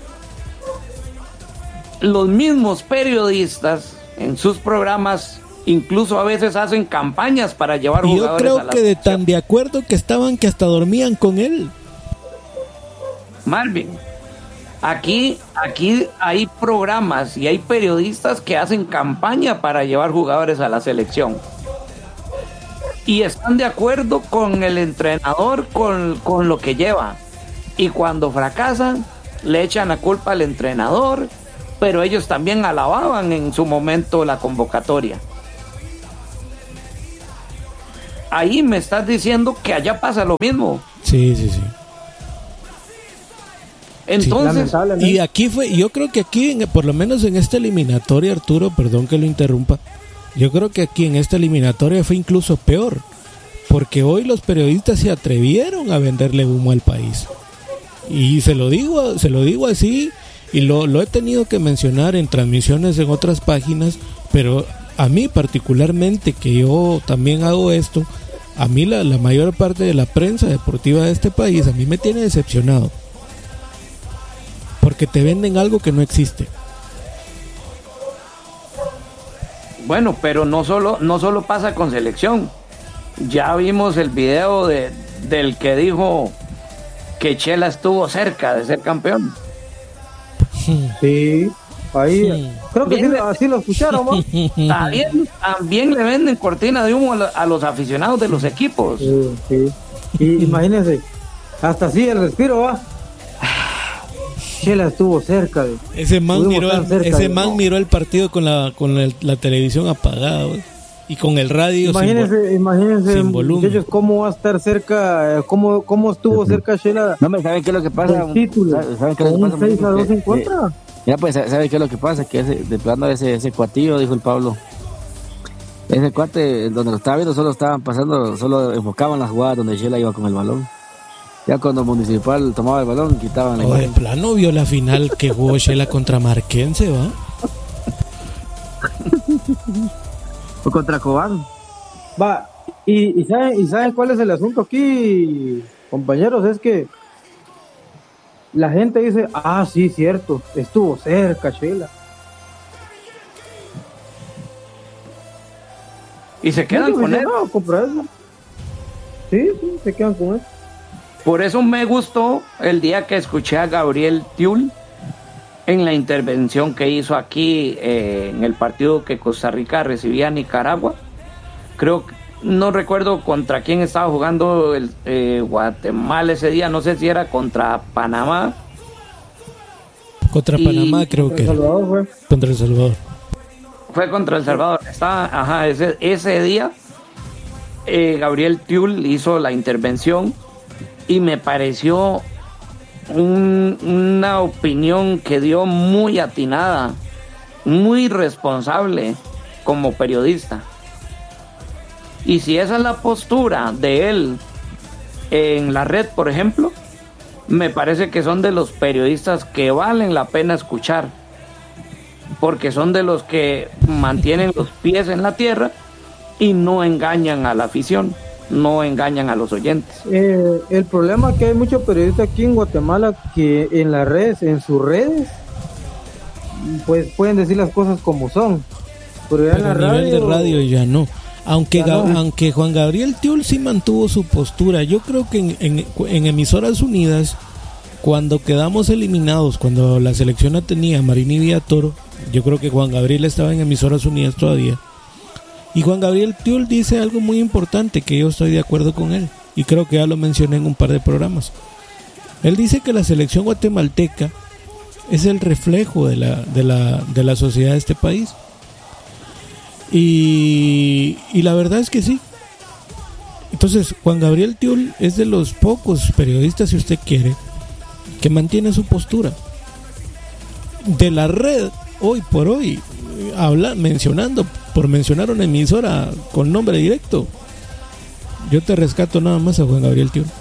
Los mismos periodistas en sus programas incluso a veces hacen campañas para llevar
y
jugadores
yo
a
creo
la
que de
selección.
tan de acuerdo que estaban que hasta dormían con él.
Marvin, aquí, aquí hay programas y hay periodistas que hacen campaña para llevar jugadores a la selección y están de acuerdo con el entrenador, con, con lo que lleva, y cuando fracasan le echan la culpa al entrenador, pero ellos también alababan en su momento la convocatoria. Ahí me estás diciendo que allá pasa lo mismo.
Sí, sí, sí.
Entonces,
sí, y aquí fue, yo creo que aquí, en, por lo menos en esta eliminatoria, Arturo, perdón que lo interrumpa, yo creo que aquí en esta eliminatoria fue incluso peor, porque hoy los periodistas se atrevieron a venderle humo al país. Y se lo digo, se lo digo así, y lo, lo he tenido que mencionar en transmisiones en otras páginas, pero a mí particularmente, que yo también hago esto, a mí la, la mayor parte de la prensa deportiva de este país, a mí me tiene decepcionado. Porque te venden algo que no existe.
Bueno, pero no solo, no solo pasa con selección. Ya vimos el video de, del que dijo que Chela estuvo cerca de ser campeón.
Sí, ahí
Sí.
creo que sí,
Bien.
así lo escucharon, ¿no?
También, también le venden cortina de humo a, lo- a los aficionados de los equipos.
Sí, sí. Y imagínense, hasta así el respiro va. Chela estuvo cerca de.
Ese man
Estuvimos
miró
tan
el,
cerca
ese
de-
man
no.
miró el partido con la con el- la televisión apagada, güey, y con el radio sin vol-
Imagínense, imagínense,
sin volumen.
muchachos, cómo va a estar cerca, eh, cómo, cómo estuvo cerca Chela
No, me ¿saben qué es lo que pasa?
del título.
¿Saben qué es lo
Con
que
un
pasa?
seis a dos en
Eh,
contra.
Ya, pues, ¿sabe qué es lo que pasa? Que ese, de plano ese, ese cuatillo, dijo el Pablo, ese cuate, donde lo estaba viendo, solo estaban pasando, solo enfocaban las jugadas donde Chela iba con el balón. Ya cuando Municipal tomaba el balón, quitaban la
O de
imagen.
plano vio la final que jugó Shela contra Marquense, ¿va?
O contra Cobán.
Va, y, y, ¿saben, y saben cuál es el asunto aquí, compañeros, es que la gente dice, ah, sí, cierto, estuvo cerca, Chela.
Y se quedan
Muchos
con él.
aficionados compran eso. Sí, sí, se quedan con eso.
Por eso me gustó el día que escuché a Gabriel Tiul en la intervención que hizo aquí eh, en el partido que Costa Rica recibía a Nicaragua. Creo que no recuerdo contra quién estaba jugando el eh, Guatemala ese día, no sé si era contra Panamá.
Contra
Y-
Panamá creo
El
que era.
Salvador fue.
Contra El Salvador.
Fue contra El Salvador. Estaba, ajá, ese, ese día eh, Gabriel Tiul hizo la intervención y me pareció un- una opinión que dio muy atinada, muy responsable como periodista. Y si esa es la postura de él en la red, por ejemplo, me parece que son de los periodistas que valen la pena escuchar, porque son de los que mantienen los pies en la tierra y no engañan a la afición, no engañan a los oyentes.
Eh, el problema es que hay muchos periodistas aquí en Guatemala que en las redes, en sus redes, pues pueden decir las cosas como son. Pero ya en
Pero
la
a nivel
radio,
de radio ya no. Aunque,
Ya
Ga-
no.
aunque Juan Gabriel Tiul sí mantuvo su postura. Yo creo que en, en- en Emisoras Unidas, cuando quedamos eliminados, cuando la selección no tenía a Marini Villatoro, yo creo que Juan Gabriel estaba en Emisoras Unidas todavía. Y Juan Gabriel Tiul dice algo muy importante que yo estoy de acuerdo con él. Y creo que ya lo mencioné en un par de programas. Él dice que la selección guatemalteca es el reflejo de la, de la, de la sociedad de este país. Y, y la verdad es que sí. Entonces, Juan Gabriel Tiul es de los pocos periodistas, si usted quiere, que mantiene su postura. De la red, hoy por hoy, habla, mencionando, por mencionar una emisora con nombre directo, yo te rescato nada más a Juan Gabriel Tiul.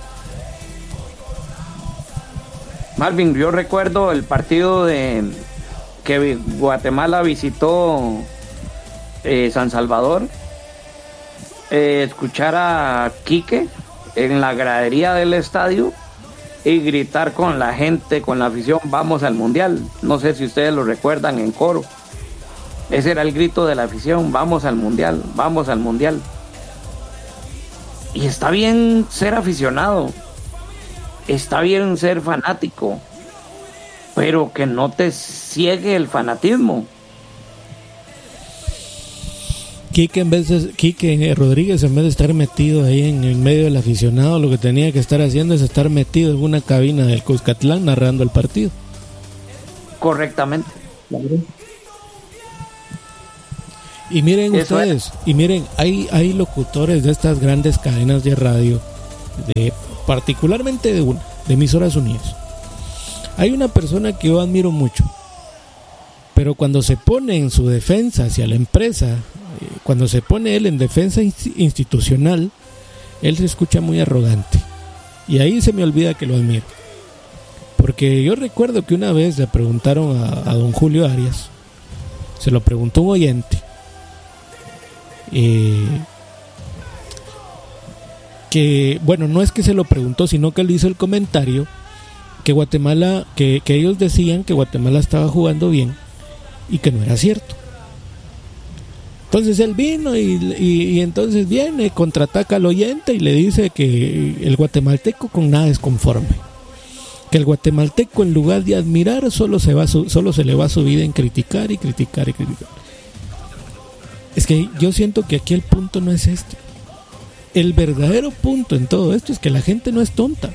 Marvin, yo recuerdo el partido de que Guatemala visitó eh, San Salvador, eh, escuchar a Quique en la gradería del estadio y gritar con la gente, con la afición, vamos al mundial. No sé si ustedes lo recuerdan en coro. Ese era el grito de la afición, vamos al mundial, vamos al mundial. Y está bien ser aficionado, está bien ser fanático, pero que no te ciegue el fanatismo.
Quique, en vez de, Quique Rodríguez, en vez de estar metido ahí en el medio del aficionado, lo que tenía que estar haciendo es estar metido en una cabina del Cuscatlán narrando el partido.
Correctamente.
Y miren
Eso
ustedes, y miren, hay, hay locutores de estas grandes cadenas de radio, de, particularmente de, una, de Emisoras Unidas. Hay una persona que yo admiro mucho, pero cuando se pone en su defensa hacia la empresa, eh, cuando se pone él en defensa inst- institucional, él se escucha muy arrogante. Y ahí se me olvida que lo admiro. Porque yo recuerdo que una vez le preguntaron a, a don Julio Arias, se lo preguntó un oyente, Eh, que, bueno, no es que se lo preguntó, sino que él hizo el comentario que Guatemala, que, que ellos decían que Guatemala estaba jugando bien y que no era cierto. Entonces él vino y, y, y entonces viene, contraataca al oyente y le dice que el guatemalteco con nada es conforme, que el guatemalteco en lugar de admirar solo se va su, solo se le va su vida en criticar y criticar y criticar. Es que yo siento que aquí el punto no es este. El verdadero punto en todo esto es que la gente no es tonta.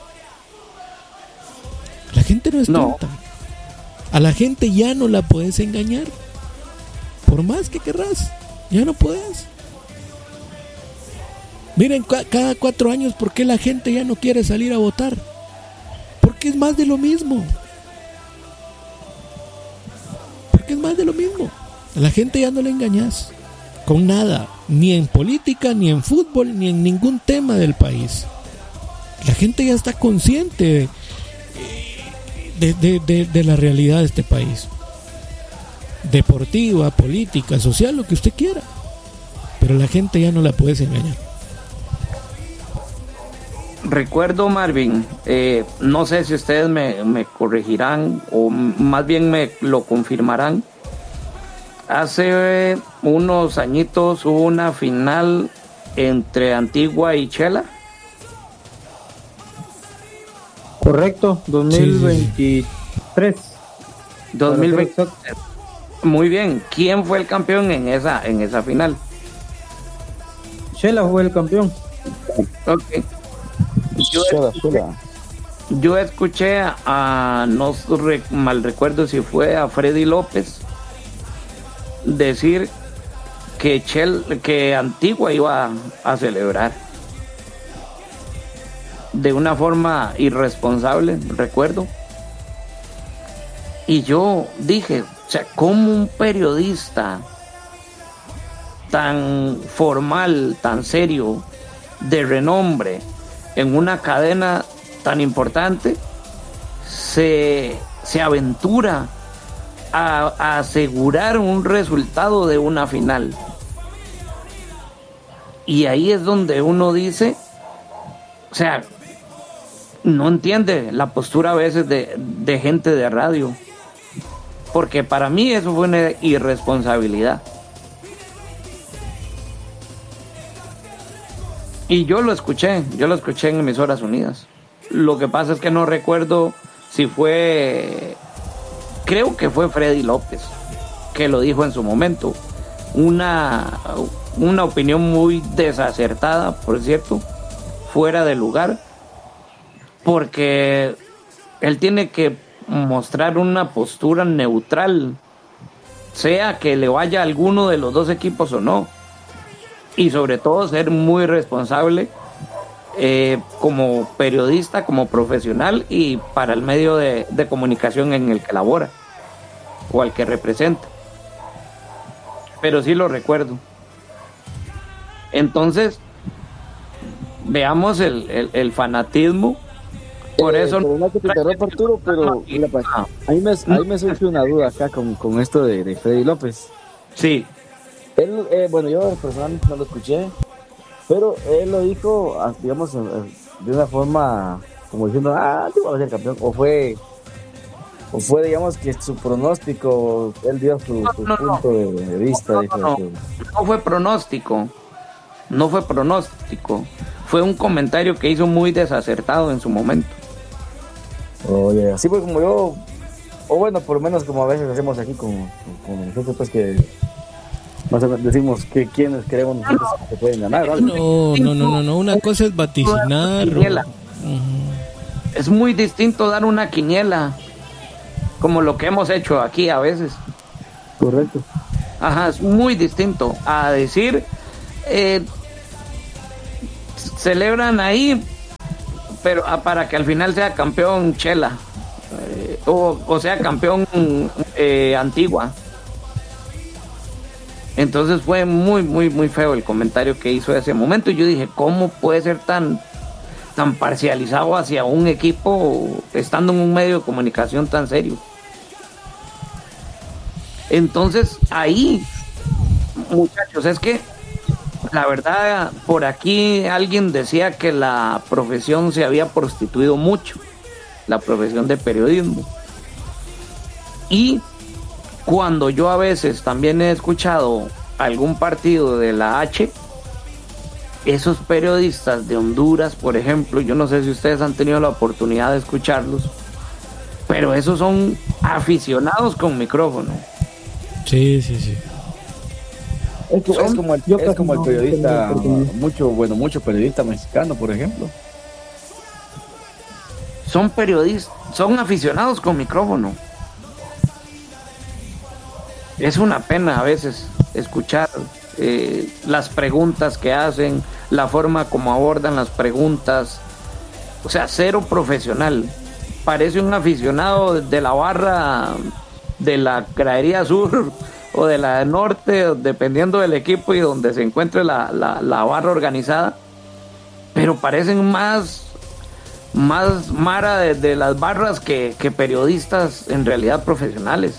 La gente no es
No.
tonta. A la gente ya no la puedes engañar. Por más que querrás, ya no puedes. Miren, ca- cada cuatro años, ¿por qué la gente ya no quiere salir a votar? Porque es más de lo mismo. Porque es más de lo mismo. A la gente ya no le engañas con nada, ni en política, ni en fútbol, ni en ningún tema del país. La gente ya está consciente de, de, de, de la realidad de este país. Deportiva, política, social, lo que usted quiera. Pero la gente ya no la puedes engañar.
Recuerdo, Marvin, eh, no sé si ustedes me, me corregirán o m- más bien me lo confirmarán. Hace unos añitos hubo una final entre Antigua y Chela.
Correcto, dos mil veintitrés.
dos mil veinte.
Para ser exacto.
Muy bien. ¿Quién fue el campeón en esa en esa final?
Shela fue el campeón.
Ok. Yo,
Chela, chela.
yo escuché a, a- no re- mal recuerdo si fue a Freddy López decir que Chel, que Antigua iba a, a celebrar de una forma irresponsable, recuerdo. Y yo dije, o sea, ¿cómo un periodista tan formal, tan serio, de renombre, en una cadena tan importante, se, se aventura a, a asegurar un resultado de una final? Y ahí es donde uno dice, o sea, no entiende la postura a veces de, de gente de radio, porque para mí eso fue una irresponsabilidad. Y yo lo escuché, yo lo escuché en Emisoras Unidas. Lo que pasa es que no recuerdo si fue, creo que fue Freddy López que lo dijo en su momento. Una, una opinión muy desacertada, por cierto, fuera de lugar, porque él tiene que mostrar una postura neutral, sea que le vaya a alguno de los dos equipos o no, y sobre todo ser muy responsable eh, como periodista, como profesional y para el medio de, de comunicación en el que labora o al que representa. Pero sí lo recuerdo. Entonces, veamos el, el, el fanatismo. Por
Eh,
eso
pero no que te interrumpa, Arturo, pero mira, pues,
Ah,
a mí me, a mí me surge una duda acá con, con esto de, de Freddy López.
sí,
Él, eh, bueno, yo personalmente no lo escuché, pero él lo dijo, ah, digamos, eh, de una forma como diciendo, ah, tú vas a ser campeón, o fue, o fue, digamos, que su pronóstico, él dio su,
No,
su
no, no.
punto de, de vista.
No,
dijo
no,
que-
no fue pronóstico, no fue pronóstico, fue un comentario que hizo muy desacertado en su momento.
Oye, así pues como yo, o bueno, por lo menos como a veces hacemos aquí con, con, con nosotros, pues que más o menos decimos que quienes creemos nosotros que pueden ganar, ¿vale?
No, no, no, no, no. Una cosa es vaticinar.
Quiniela.
Ujú.
Es muy distinto dar una quiniela, como lo que hemos hecho aquí a veces.
Correcto.
Ajá, es muy distinto a decir, eh, celebran ahí, pero ah, para que al final sea campeón Chela, eh, o, o sea campeón eh, Antigua. Entonces fue muy, muy, muy feo el comentario que hizo en ese momento. Y yo dije, ¿cómo puede ser tan, tan parcializado hacia un equipo estando en un medio de comunicación tan serio? Entonces ahí, muchachos, es que la verdad, por aquí alguien decía que la profesión se había prostituido mucho, la profesión de periodismo. Y cuando yo a veces también he escuchado algún partido de la H, esos periodistas de Honduras, por ejemplo, yo no sé si ustedes han tenido la oportunidad de escucharlos, pero esos son aficionados con micrófono.
Sí, sí, sí.
Es, como, es como el, es como el periodista, mucho, bueno, mucho periodista mexicano, por ejemplo.
Son periodistas, son aficionados con micrófono. Es una pena a veces escuchar eh, las preguntas que hacen, la forma como abordan las preguntas. O sea, cero profesional. Parece un aficionado de la barra de la Gradería Sur o de la Norte, dependiendo del equipo y donde se encuentre la, la, la barra organizada, pero parecen más más mara de, de las barras que, que periodistas en realidad profesionales.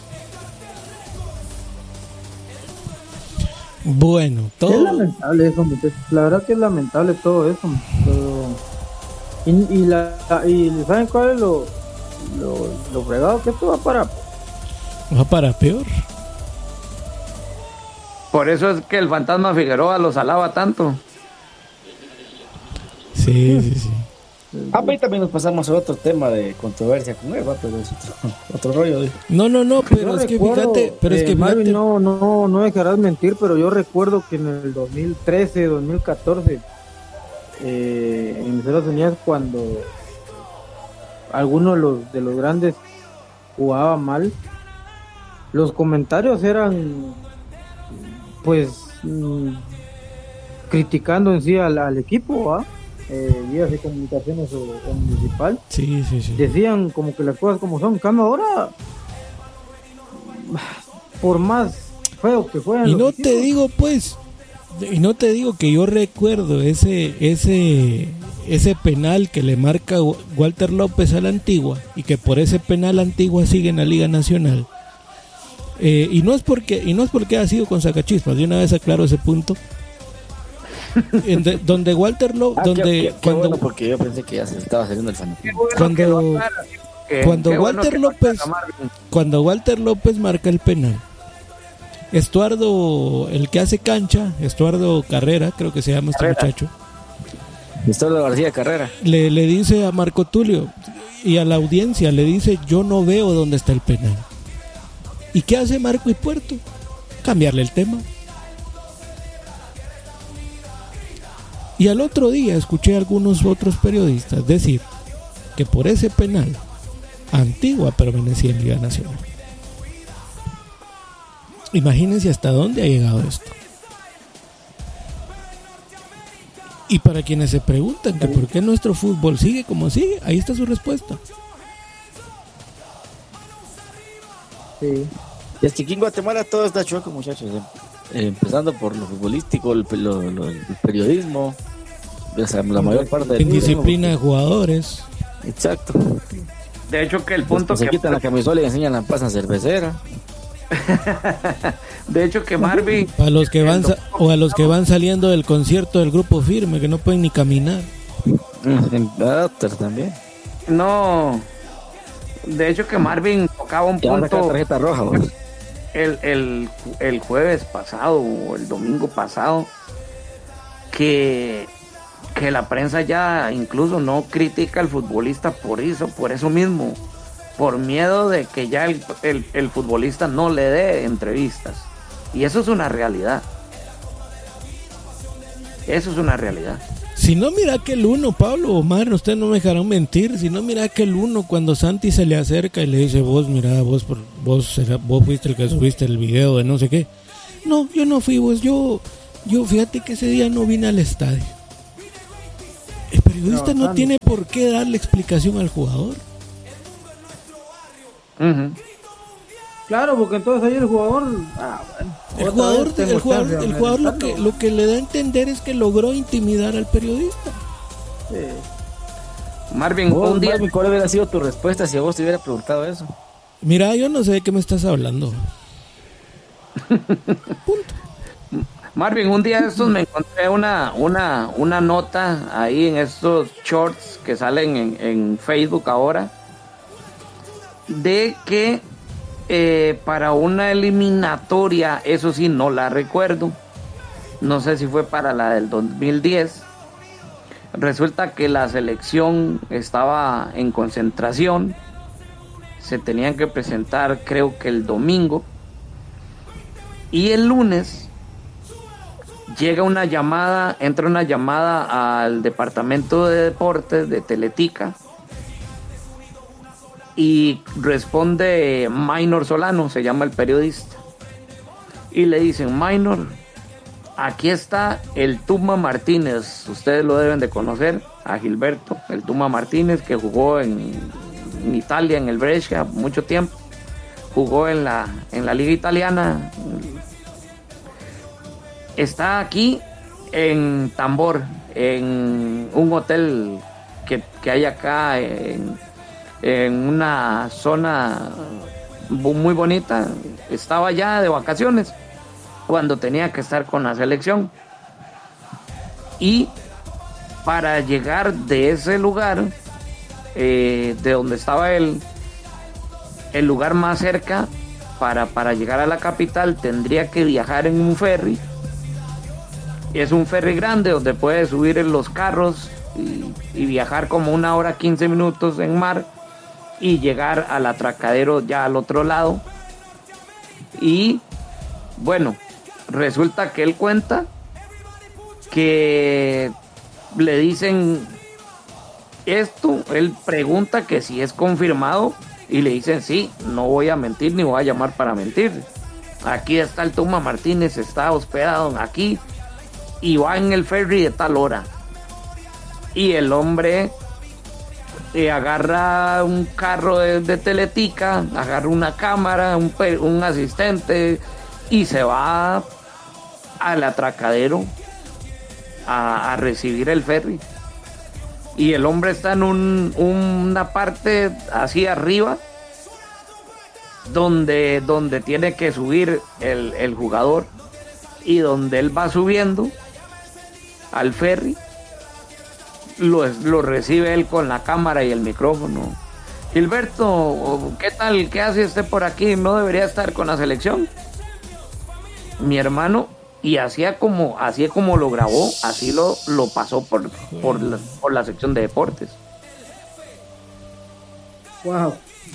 Bueno, todo
es lamentable eso, muchachos. La verdad que es lamentable todo eso, pero... y, y, la, y ¿saben cuál es lo, lo, lo fregado? Que esto va para
va para peor.
Por eso es que el fantasma Figueroa los alaba tanto.
Sí, sí, sí.
Ah, pero también nos pasamos a otro tema de controversia con Eva, pero es otro, otro rollo. ¿Sí?
No, no, no, pero
yo
es que
recuerdo,
fíjate, pero
eh,
es que
Marvin,
fíjate.
no, no, no dejarás mentir, pero yo recuerdo que en el dos mil trece, dos mil catorce, eh, en Estados Unidos, cuando algunos de los, de los grandes jugaban mal, los comentarios eran, pues, mmm, criticando en sí al, al equipo, ¿ah? Eh, guías de comunicaciones o, o municipal,
sí, sí, sí.
decían como que las cosas como son. En cambio ahora, por más feo que fueran,
y no te equipos, digo pues, y no te digo que yo recuerdo ese ese ese penal que le marca Walter López a la Antigua y que por ese penal Antigua sigue en la Liga Nacional. Eh, y no es porque y no es porque ha sido con sacachispas, de una vez aclaro ese punto. En de, donde Walter López,
ah,
donde
qué, qué,
cuando
qué bueno, porque yo pensé que ya se estaba saliendo el fanatismo.
Bueno
cuando
que,
cuando
qué
Walter
bueno
López cuando Walter López marca el penal, Estuardo, el que hace cancha, Estuardo Carrera, creo que se llama este
Carrera.
muchacho,
Estuardo García Carrera,
le, le dice a Marco Tulio y a la audiencia, le dice: yo no veo dónde está el penal. ¿Y qué hace Marco y Puerto? Cambiarle el tema. Y al otro día escuché a algunos otros periodistas decir que por ese penal Antigua permanecía en Liga Nacional. Imagínense hasta dónde ha llegado esto. Y para quienes se preguntan que por qué nuestro fútbol sigue como sigue, ahí está su respuesta.
Sí.
Y es que aquí en Guatemala todo está chueco, muchachos. Eh, empezando por lo futbolístico, el, lo, lo, el periodismo, o sea, la mayor parte del
indisciplina de jugadores.
Exacto.
De hecho, que el punto
pues se
que
quitan la camisola y enseñan la pasa cervecera.
De hecho, que Marvin,
a los que van sa- o a los que van saliendo del concierto del Grupo Firme, que no pueden ni caminar.
En Adapter también.
No, de hecho que Marvin tocaba un
Y ahora
punto.
la tarjeta roja, vos.
El, el, el jueves pasado o el domingo pasado, que, que la prensa ya incluso no critica al futbolista por eso, por eso mismo, por miedo de que ya el, el, el futbolista no le dé entrevistas. Y eso es una realidad. Eso es una realidad.
Si no, mira aquel uno, Pablo, Omar, ustedes no me dejarán mentir. Si no, mira aquel uno cuando Santi se le acerca y le dice: vos, mira, vos, por, vos, vos fuiste el que subiste el video de no sé qué. No, yo no fui, vos, yo, yo, fíjate que ese día no vine al estadio. El periodista no, no tiene por qué darle explicación al jugador.
Uh-huh.
Claro, porque entonces ahí el jugador, ah, bueno,
el jugador, el jugador, el jugador lo que lo que le da a entender es que logró intimidar al periodista.
Sí. Marvin,
¿Vos,
un día...
Marvin, ¿cuál hubiera sido tu respuesta si a vos te hubiera preguntado eso?
Mira, yo no sé de qué me estás hablando. Punto.
Marvin, un día de estos me encontré una, una, una nota ahí en estos shorts que salen en, en Facebook ahora, de que eh, para una eliminatoria, eso sí, no la recuerdo, no sé si fue para la del dos mil diez, resulta que la selección estaba en concentración, se tenían que presentar creo que el domingo, y el lunes llega una llamada, entra una llamada al departamento de deportes de Teletica y responde Minor Solano, se llama el periodista, y le dicen: Minor, aquí está el Tuma Martínez, ustedes lo deben de conocer, a Gilberto, el Tuma Martínez, que jugó en, en Italia, en el Brescia, mucho tiempo, jugó en la, en la liga italiana. Está aquí en Tambor, en un hotel que, que hay acá en, en una zona muy bonita. Estaba ya de vacaciones cuando tenía que estar con la selección. Y para llegar de ese lugar, eh, de donde estaba él, el lugar más cerca para, para llegar a la capital, tendría que viajar en un ferry. Es un ferry grande donde puede subir en los carros y, y viajar como una hora, quince minutos en mar y llegar al atracadero ya al otro lado. Y bueno, resulta que él cuenta que le dicen esto, él pregunta que si es confirmado y le dicen: sí, no voy a mentir ni voy a llamar para mentir. Aquí está el Tuma Martínez, está hospedado aquí y va en el ferry de tal hora. Y el hombre eh, agarra un carro de, de Teletica, agarra una cámara, un, un asistente y se va al atracadero a, a recibir el ferry. Y el hombre está en un, una parte así arriba donde, donde tiene que subir el, el jugador, y donde él va subiendo al ferry, lo, lo recibe él con la cámara y el micrófono. Gilberto, ¿qué tal? ¿Qué hace usted por aquí? ¿No debería estar con la selección? Mi hermano, y hacía como, así como lo grabó, así lo, lo pasó por, por, la, por la sección de deportes.
Wow.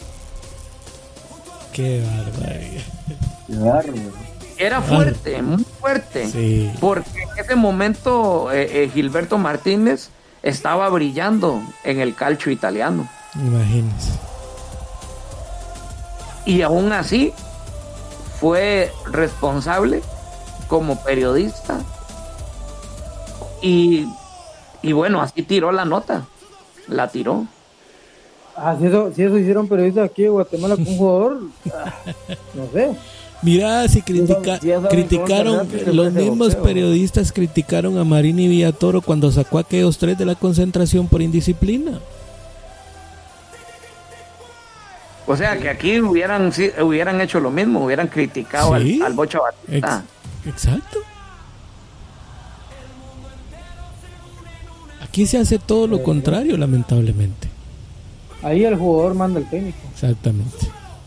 Qué barbaridad.
Qué bárbaro.
Era fuerte, muy fuerte,
sí.
Porque en ese momento eh, eh, Gilberto Martínez estaba brillando en el calcio italiano.
Imagínense.
Y aún así fue responsable como periodista y, y bueno, así tiró la nota, la tiró.
Ah, si eso, si eso hicieron periodistas aquí en Guatemala con un jugador, no sé.
Mira, si critica, criticaron, los mismos periodistas criticaron a Marini Villatoro cuando sacó a aquellos tres de la concentración por indisciplina.
O sea, que aquí hubieran, sí, hubieran hecho lo mismo, hubieran criticado ¿sí? al, al Bocha Batista.
Ex- exacto. Aquí se hace todo lo contrario, lamentablemente.
Ahí el jugador manda el técnico.
Exactamente.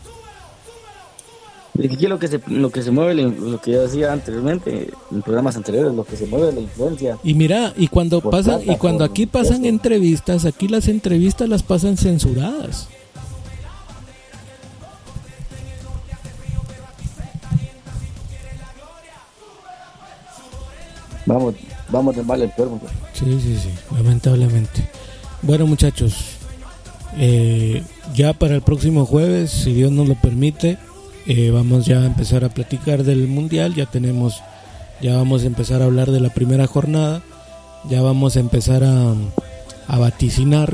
Aquí lo que se lo que se mueve, lo que yo decía anteriormente en programas anteriores, lo que se mueve es la influencia.
Y mira, y cuando pasan y cuando aquí pasan entrevistas, aquí las entrevistas las pasan censuradas.
Vamos, vamos de mal en peor.
Sí, sí, sí, lamentablemente. Bueno, muchachos, eh, ya para el próximo jueves, si Dios nos lo permite, eh, vamos ya a empezar a platicar del mundial. Ya tenemos, ya vamos a empezar a hablar de la primera jornada. Ya vamos a empezar a, a vaticinar